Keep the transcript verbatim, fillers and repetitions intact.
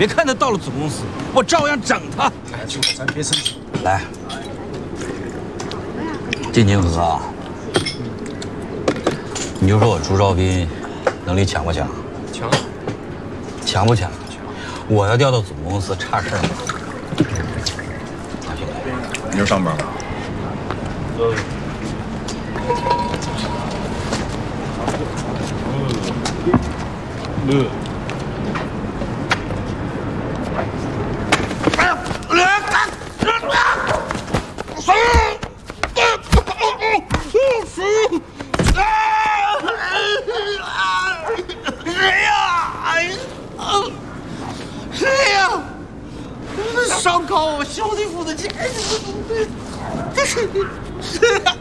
别看他到了总公司，我照样整他。 哎，兄弟，咱别生气。 来，金金河啊，你就说我朱兆斌能力强不强？ 强。 强不强？我要调到总公司，差事儿吗？大兄弟， 你这上班了？ 嗯。嗯。 谁呀？哎呀，谁呀？烧烤我兄弟付的钱，这是谁呀？